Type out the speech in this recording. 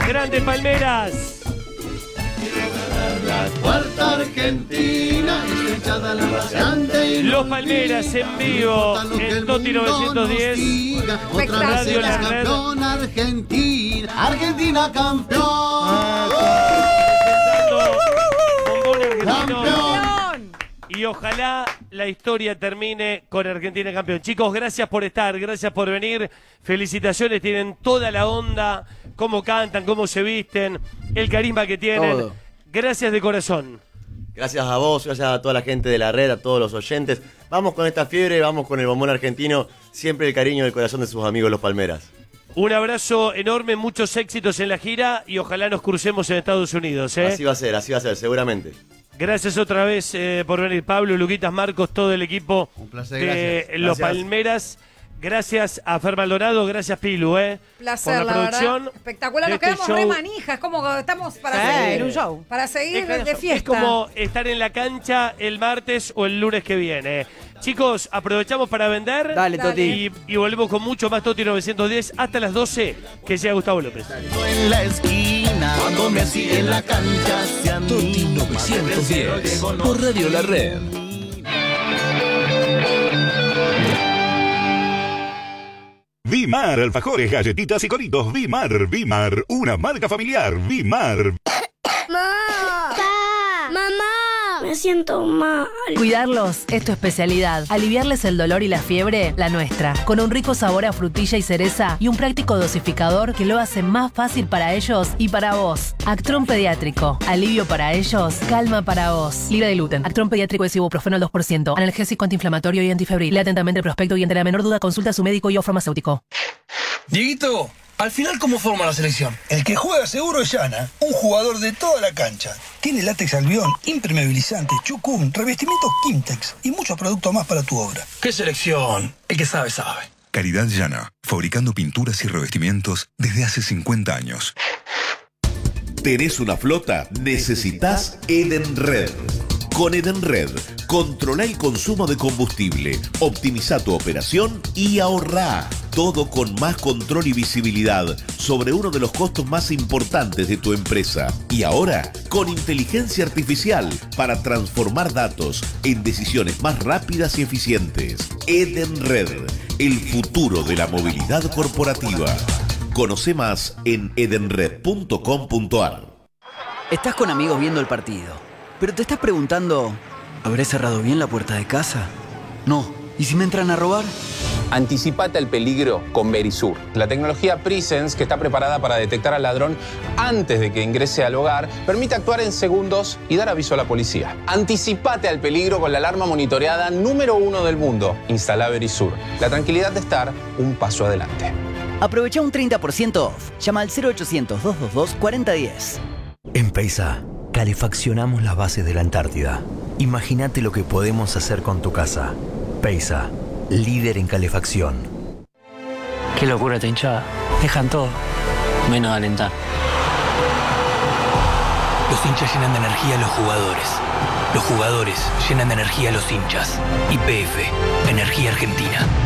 Grande Palmeras. La cuarta Argentina, estrechada la rasgante y Los Palmeras en vivo en Toti 910. Otra vez será campeón Argentina, Argentina campeón. Bombón argentino. Campeón. Y ojalá la historia termine con Argentina campeón. Chicos, gracias por estar, gracias por venir. Felicitaciones, tienen toda la onda, cómo cantan, cómo se visten, el carisma que tienen. Todo. Gracias de corazón. Gracias a vos, gracias a toda la gente de la red, a todos los oyentes. Vamos con esta fiebre, vamos con el bombón argentino. Siempre el cariño del corazón de sus amigos los Palmeras. Un abrazo enorme, muchos éxitos en la gira y ojalá nos crucemos en Estados Unidos. Así va a ser, seguramente. Gracias otra vez por venir, Pablo, Luquitas, Marcos, todo el equipo Un placer, de gracias. Los Gracias. Palmeras. Gracias a Fer Maldonado, gracias Pilu, Placer, por la producción. verdad. Espectacular, de nos quedamos este re show. manijas, es como que estamos para Sí. seguir. En un show. Para seguir de Es fiesta. como estar en la cancha el martes o el lunes que viene. Chicos, aprovechamos para vender. Dale, Y volvemos con mucho más Toti 910 hasta las 12, que llega Gustavo López. En la esquina, cuando me sigue en la cancha, se Toti 910 por Radio La Red. Vimar, alfajores, galletitas y coritos. Vimar, una marca familiar. Vimar. Mamá, me siento mal. Cuidarlos es tu especialidad. Aliviarles el dolor y la fiebre, la nuestra. Con un rico sabor a frutilla y cereza y un práctico dosificador que lo hace más fácil para ellos y para vos. Actron Pediátrico. Alivio para ellos, calma para vos. Libre de gluten. Actron Pediátrico es ibuprofeno al 2%. Analgésico, antiinflamatorio y antifebril. Lea atentamente el prospecto y ante la menor duda consulta a su médico y o farmacéutico. Dieguito, al final, ¿cómo forma la selección? El que juega seguro es Yana, un jugador de toda la cancha. Tiene látex albión, impermeabilizante, chucum, revestimientos Kimtex y muchos productos más para tu obra. ¿Qué selección? El que sabe, sabe. Calidad Llana, fabricando pinturas y revestimientos desde hace 50 años. ¿Tenés una flota? Necesitas Edenred. Con Edenred, controla el consumo de combustible, optimiza tu operación y ahorrá. Todo con más control y visibilidad sobre uno de los costos más importantes de tu empresa. Y ahora, con inteligencia artificial para transformar datos en decisiones más rápidas y eficientes. Edenred, el futuro de la movilidad corporativa. Conoce más en edenred.com.ar. Estás con amigos viendo el partido, pero te estás preguntando, ¿habré cerrado bien la puerta de casa? No. ¿Y si me entran a robar? Anticipate al peligro con Verisur, la tecnología Presence que está preparada para detectar al ladrón antes de que ingrese al hogar, permite actuar en segundos y dar aviso a la policía. Anticipate al peligro con la alarma monitoreada número 1 del mundo. Instala Verisur, la tranquilidad de estar un paso adelante. Aprovecha un 30% off. Llama al 0800-222-4010. En Peisa, calefaccionamos las bases de la Antártida. Imagínate lo que podemos hacer con tu casa. Peisa, líder en calefacción. Qué locura esta hinchada. Dejan todo, menos alentar. Los hinchas llenan de energía a los jugadores. Los jugadores llenan de energía a los hinchas. YPF, Energía Argentina.